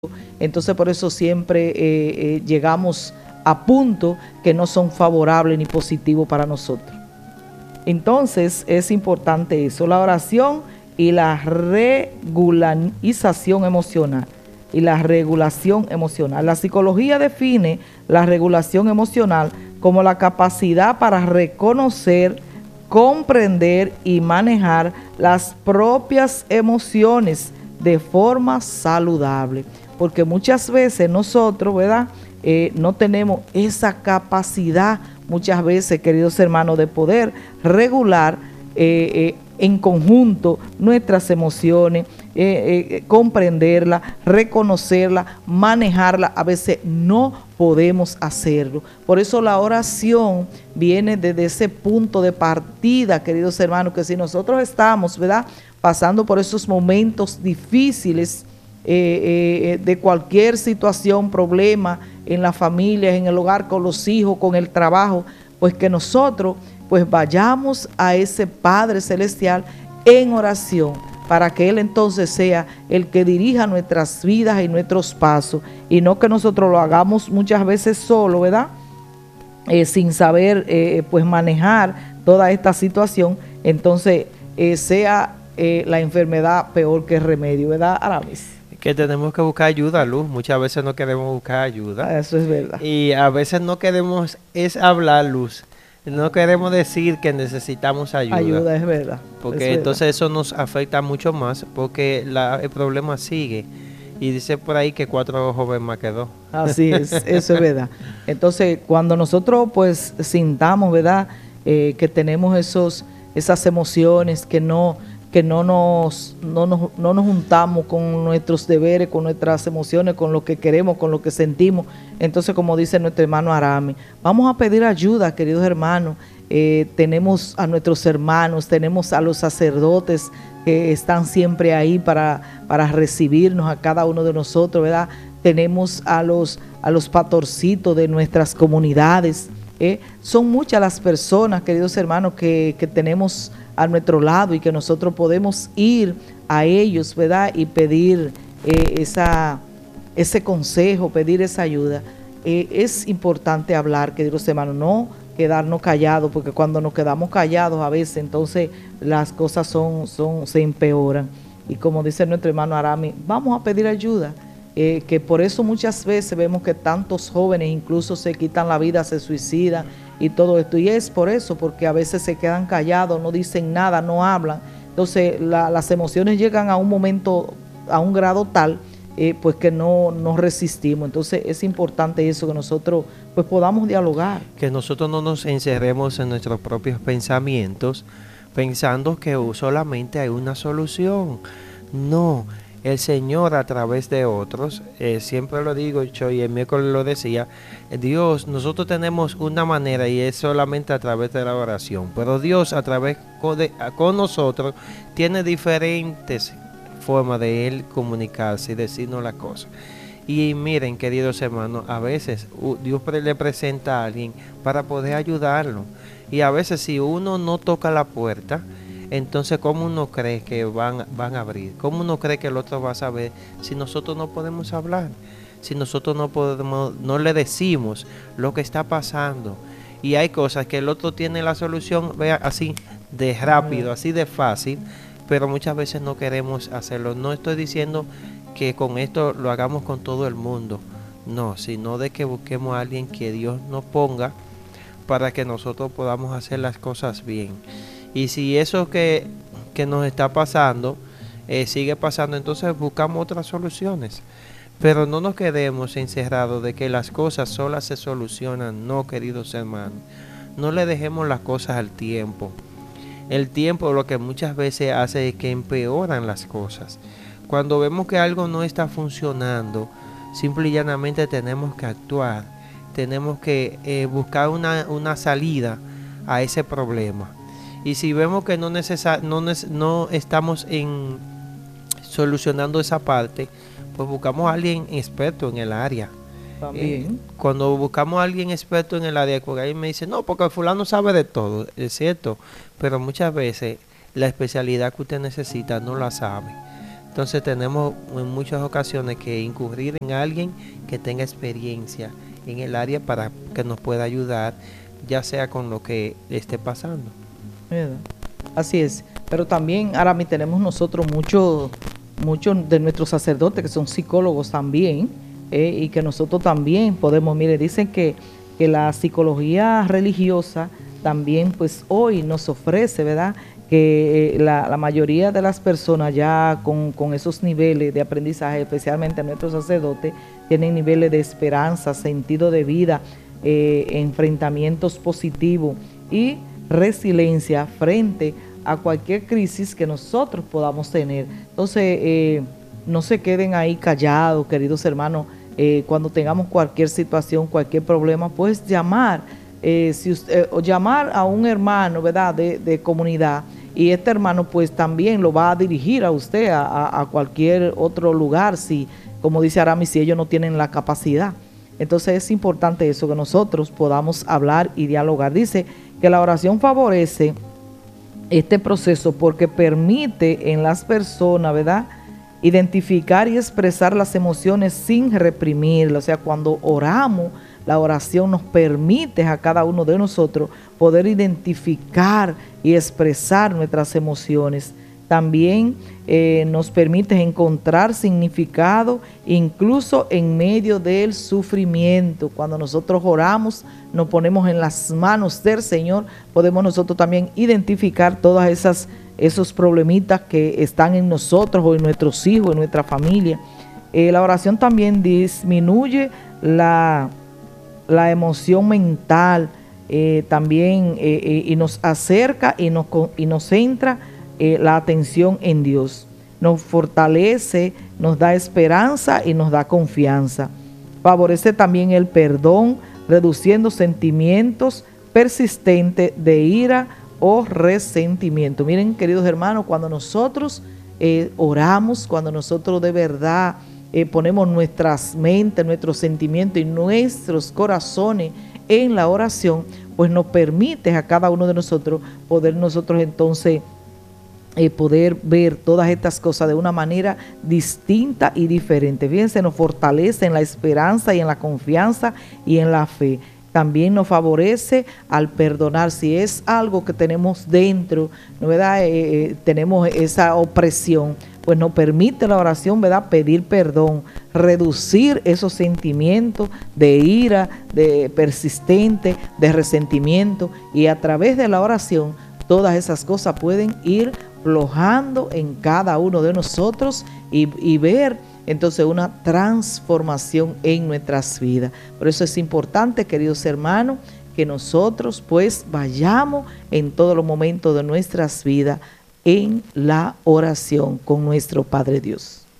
Entonces por eso siempre llegamos a puntos que no son favorables ni positivos para nosotros. Entonces es importante eso, la oración y la regularización emocional y la regulación emocional. La psicología define la regulación emocional como la capacidad para reconocer, comprender y manejar las propias emociones de forma saludable. Porque muchas veces nosotros, ¿verdad? No tenemos esa capacidad, muchas veces, queridos hermanos, de poder regular en conjunto nuestras emociones, comprenderla, reconocerla, manejarla. A veces no podemos hacerlo. Por eso la oración viene desde ese punto de partida, queridos hermanos, que si nosotros estamos, ¿verdad?, pasando por esos momentos difíciles, de cualquier situación, problema en la familia, en el hogar, con los hijos, con el trabajo, pues que nosotros pues vayamos a ese Padre Celestial en oración, para que Él entonces sea el que dirija nuestras vidas y nuestros pasos, y no que nosotros lo hagamos muchas veces solo, ¿verdad? Sin saber pues manejar toda esta situación, entonces sea la enfermedad peor que el remedio, ¿verdad, Aramis? Que tenemos que buscar ayuda, Luz. Muchas veces no queremos buscar ayuda. Eso es verdad. Y a veces no queremos es hablar, Luz. No queremos decir que necesitamos ayuda. Ayuda, es verdad. Porque es entonces verdad. eso nos afecta mucho más, porque el problema sigue. Y dice por ahí que 4 jóvenes más quedó. Así es, eso es verdad. Entonces, cuando nosotros pues sintamos, ¿verdad?, que tenemos esas emociones, que no nos juntamos con nuestros deberes, con nuestras emociones, con lo que queremos, con lo que sentimos. Entonces, como dice nuestro hermano Arami, vamos a pedir ayuda, queridos hermanos. Tenemos a nuestros hermanos, tenemos a los sacerdotes que están siempre ahí para recibirnos a cada uno de nosotros, ¿verdad? Tenemos a los pastorcitos de nuestras comunidades. Son muchas las personas, queridos hermanos, que tenemos a nuestro lado y que nosotros podemos ir a ellos, ¿verdad?, y pedir ese consejo, pedir esa ayuda. Es importante hablar, queridos hermanos, no quedarnos callados, porque cuando nos quedamos callados a veces, entonces las cosas se empeoran. Y como dice nuestro hermano Arami, vamos a pedir ayuda. Que por eso muchas veces vemos que tantos jóvenes incluso se quitan la vida, se suicidan y todo esto, y es por eso, porque a veces se quedan callados, no dicen nada, no hablan. Entonces las emociones llegan a un momento, a un grado tal, pues que no resistimos. Entonces es importante eso, que nosotros pues podamos dialogar. Que nosotros no nos encerremos en nuestros propios pensamientos, pensando que solamente hay una solución. No. El Señor a través de otros, siempre lo digo yo y el miércoles lo decía, Dios, nosotros tenemos una manera y es solamente a través de la oración, pero Dios a través con nosotros tiene diferentes formas de Él comunicarse y decirnos las cosas. Y miren, queridos hermanos, a veces Dios le presenta a alguien para poder ayudarlo, y a veces si uno no toca la puerta, entonces, ¿cómo uno cree que van a abrir? ¿Cómo uno cree que el otro va a saber si nosotros no podemos hablar? Si nosotros no le decimos lo que está pasando. Y hay cosas que el otro tiene la solución, vea, así de rápido, así de fácil, pero muchas veces no queremos hacerlo. No estoy diciendo que con esto lo hagamos con todo el mundo, no, sino de que busquemos a alguien que Dios nos ponga para que nosotros podamos hacer las cosas bien. Y si eso que nos está pasando sigue pasando, entonces buscamos otras soluciones. Pero no nos quedemos encerrados de que las cosas solas se solucionan. No, queridos hermanos. No le dejemos las cosas al tiempo. El tiempo lo que muchas veces hace es que empeoran las cosas. Cuando vemos que algo no está funcionando, simple y llanamente tenemos que actuar. Tenemos que buscar una salida a ese problema. Y si vemos que no estamos solucionando esa parte, pues buscamos a alguien experto en el área. También. Cuando buscamos a alguien experto en el área, porque ahí me dice, no, porque fulano sabe de todo, es cierto, pero muchas veces la especialidad que usted necesita no la sabe. Entonces tenemos en muchas ocasiones que incurrir en alguien que tenga experiencia en el área para que nos pueda ayudar, ya sea con lo que esté pasando. ¿Verdad? Así es, pero también ahora tenemos nosotros muchos de nuestros sacerdotes que son psicólogos también, y que nosotros también podemos, mire, dicen que la psicología religiosa también pues hoy nos ofrece, ¿verdad?, que la mayoría de las personas ya con esos niveles de aprendizaje, especialmente nuestros sacerdotes, tienen niveles de esperanza, sentido de vida, enfrentamientos positivos y resiliencia frente a cualquier crisis que nosotros podamos tener. Entonces, no se queden ahí callados, queridos hermanos. Cuando tengamos cualquier situación, cualquier problema, pues llamar, o llamar a un hermano, ¿verdad?, de comunidad, y este hermano pues también lo va a dirigir a usted a cualquier otro lugar, si, como dice Aramis, si ellos no tienen la capacidad. Entonces es importante eso, que nosotros podamos hablar y dialogar. Dice que la oración favorece este proceso porque permite en las personas, ¿verdad?, identificar y expresar las emociones sin reprimirlas. O sea, cuando oramos, la oración nos permite a cada uno de nosotros poder identificar y expresar nuestras emociones. También nos permite encontrar significado incluso en medio del sufrimiento. Cuando nosotros oramos, nos ponemos en las manos del Señor, podemos nosotros también identificar todas esos problemitas que están en nosotros o en nuestros hijos, en nuestra familia. La oración también disminuye la emoción mental, también y nos acerca y nos centra la atención en Dios. Nos fortalece, nos da esperanza y nos da confianza. Favorece también el perdón, reduciendo sentimientos persistentes de ira o resentimiento. Miren, queridos hermanos, cuando nosotros oramos, cuando nosotros de verdad ponemos nuestras mentes, nuestros sentimientos y nuestros corazones en la oración, pues nos permite a cada uno de nosotros poder nosotros entonces poder ver todas estas cosas de una manera distinta y diferente. Fíjense, nos fortalece en la esperanza y en la confianza y en la fe. También nos favorece al perdonar. Si es algo que tenemos dentro, ¿no, verdad? Tenemos esa opresión, pues nos permite la oración, ¿verdad?, pedir perdón, reducir esos sentimientos de ira, de persistente, de resentimiento, y a través de la oración todas esas cosas pueden ir flojando en cada uno de nosotros y ver entonces una transformación en nuestras vidas. Por eso es importante, queridos hermanos, que nosotros pues vayamos en todos los momentos de nuestras vidas en la oración con nuestro Padre Dios.